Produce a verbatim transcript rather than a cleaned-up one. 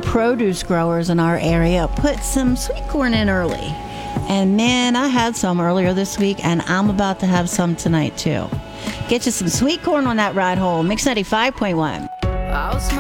produce growers in our area put some sweet corn in early. And man, I had some earlier this week, and I'm about to have some tonight too. Get you some sweet corn on that ride home. Mix ninety-five point one.